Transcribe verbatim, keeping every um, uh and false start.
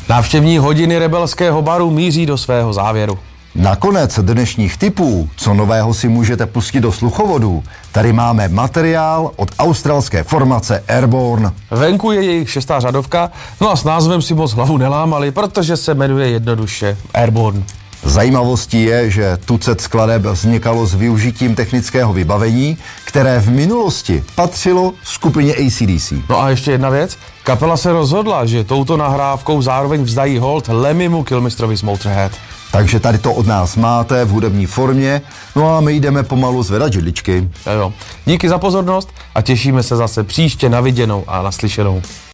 Návštěvní hodiny rebelského baru míří do svého závěru. Nakonec dnešních tipů, co nového si můžete pustit do sluchovodů, tady máme materiál od australské formace Airborne. Venku je jejich šestá řadovka, no a s názvem si moc hlavu nelámali, protože se jmenuje jednoduše Airborne. Zajímavostí je, že tucet skladeb vznikalo s využitím technického vybavení, které v minulosti patřilo skupině A C D C. No a ještě jedna věc, kapela se rozhodla, že touto nahrávkou zároveň vzdají hold Lemmymu Kilmisterovi z Motorhead. Takže tady to od nás máte v hudební formě, no a my jdeme pomalu zvedat židličky. Jo, jo. Díky za pozornost a těšíme se zase příště na viděnou a naslyšenou.